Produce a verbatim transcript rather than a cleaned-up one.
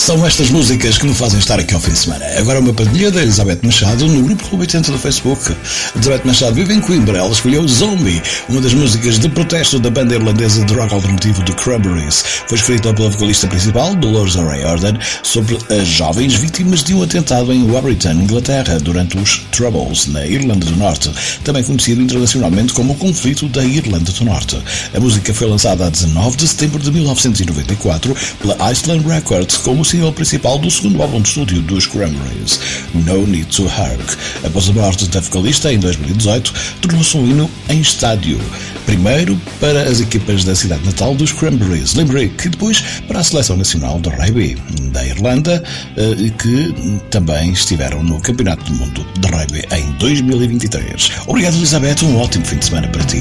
São estas músicas que me fazem estar aqui ao fim de semana. Agora uma partilha da Elizabeth Machado no grupo Clube oitenta do Facebook. Elizabeth Machado vive em Coimbra. Ela escolheu Zombie, uma das músicas de protesto da banda irlandesa de rock alternativo The Cranberries. Foi escrita pela vocalista principal, Dolores O'Riordan, sobre as jovens vítimas de um atentado em Warrington, Inglaterra, durante os Troubles, na Irlanda do Norte, também conhecido internacionalmente como o Conflito da Irlanda do Norte. A música foi lançada a dezanove de setembro de mil novecentos e noventa e quatro pela Iceland Records como o single principal do segundo álbum de estúdio dos Cranberries, No Need to Hurk. Após a morte da vocalista em dois mil e dezoito, tornou-se um hino em estádio. Primeiro para as equipas da cidade natal dos Cranberries, Limerick, e depois para a seleção nacional de rugby da Irlanda, que também estiveram no Campeonato do Mundo de Rugby em dois mil e vinte e três. Obrigado, Elizabeth, um ótimo fim de semana para ti.